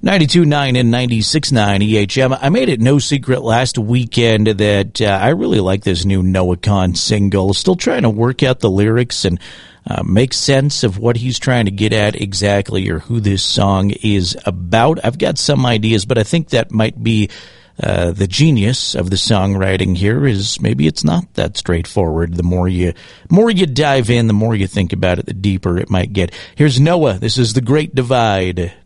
92.9 and 96.9 EHM. I made it no secret last weekend that I really like this new Noah Kahan single. Still trying to work out the lyrics and make sense of what he's trying to get at exactly, or who this song is about. I've got some ideas, but I think that might be the genius of the songwriting here, is maybe it's not that straightforward. The more you dive in, the more you think about it, the deeper it might get. Here's Noah. This is The Great Divide.